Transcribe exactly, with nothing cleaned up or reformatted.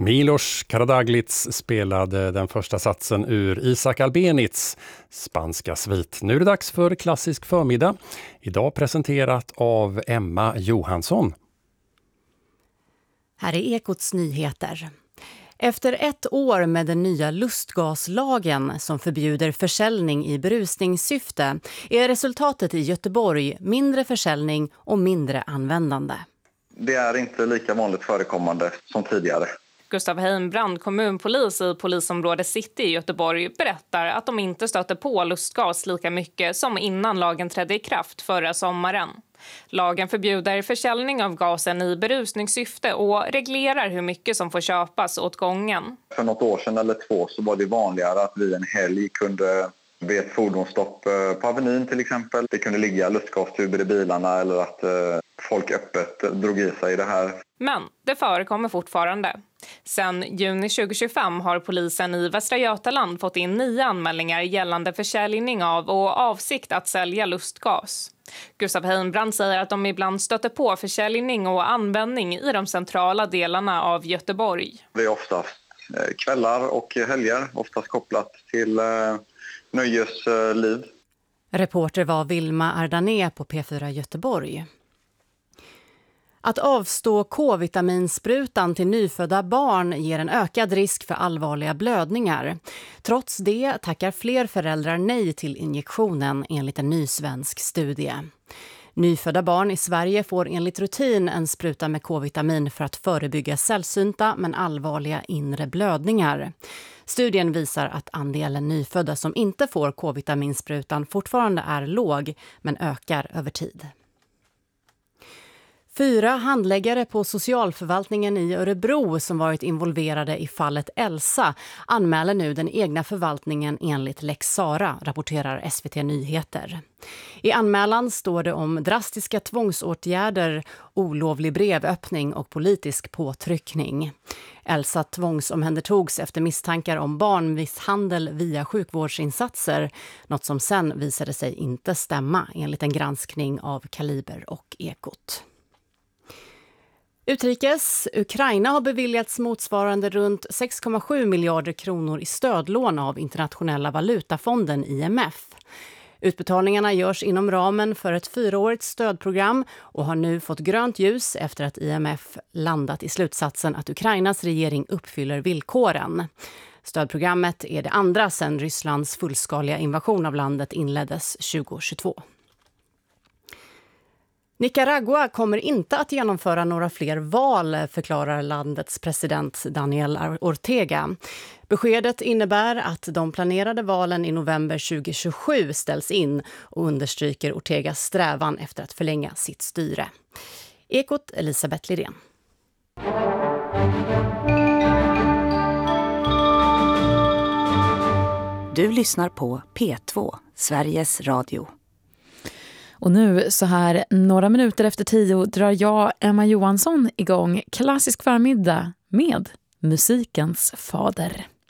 Milos Karadzic spelade den första satsen ur Isaac Albeniz spanska svit. Nu är det dags för klassisk förmiddag. Idag presenterat av Emma Johansson. Här är Ekots nyheter. Efter ett år med den nya lustgaslagen som förbjuder försäljning i berusningssyfte är resultatet i Göteborg mindre försäljning och mindre användande. Det är inte lika vanligt förekommande som tidigare. Gustav Heimbrand, kommunpolis i polisområde City i Göteborg, berättar att de inte stöter på lustgas lika mycket som innan lagen trädde i kraft förra sommaren. Lagen förbjuder försäljning av gasen i berusningssyfte och reglerar hur mycket som får köpas åt gången. För något år sedan eller två så var det vanligare att vi en helg kunde vid ett fordonsstopp på Avenyn till exempel. Det kunde ligga lustgastuber i bilarna eller att folk öppet drog i sig det här. Men det förekommer fortfarande. Sen juni tjugohundratjugofem har polisen i Västra Götaland fått in nio anmälningar gällande försäljning av och avsikt att sälja lustgas. Gustav Heimbrand säger att de ibland stöter på försäljning och användning i de centrala delarna av Göteborg. Det är oftast kvällar och helger, oftast kopplat till eh, nöjesliv. Reporter var Vilma Ardané på P fyra Göteborg. Att avstå K-vitaminsprutan till nyfödda barn ger en ökad risk för allvarliga blödningar. Trots det tackar fler föräldrar nej till injektionen enligt en ny svensk studie. Nyfödda barn i Sverige får enligt rutin en spruta med K-vitamin för att förebygga sällsynta men allvarliga inre blödningar. Studien visar att andelen nyfödda som inte får K-vitaminsprutan fortfarande är låg men ökar över tid. Fyra handläggare på socialförvaltningen i Örebro som varit involverade i fallet Elsa anmäler nu den egna förvaltningen enligt Lex Sara, rapporterar S V T Nyheter. I anmälan står det om drastiska tvångsåtgärder, olovlig brevöppning och politisk påtryckning. Elsa tvångsomhändertogs efter misstankar om barnmisshandel via sjukvårdsinsatser, något som sen visade sig inte stämma enligt en granskning av Kaliber och Ekot. Utrikes, Ukraina har beviljats motsvarande runt sex komma sju miljarder kronor i stödlån av Internationella valutafonden I M F. Utbetalningarna görs inom ramen för ett fyraårigt stödprogram och har nu fått grönt ljus efter att I M F landat i slutsatsen att Ukrainas regering uppfyller villkoren. Stödprogrammet är det andra sedan Rysslands fullskaliga invasion av landet inleddes tjugohundratjugotvå. Nicaragua kommer inte att genomföra några fler val, förklarar landets president Daniel Ortega. Beskedet innebär att de planerade valen i november tjugohundratjugosju ställs in och understryker Ortegas strävan efter att förlänga sitt styre. Ekot Elisabeth Lidén. Du lyssnar på P två, Sveriges Radio. Och nu så här några minuter efter tio drar jag, Emma Johansson, igång klassisk förmiddag med musikens fader.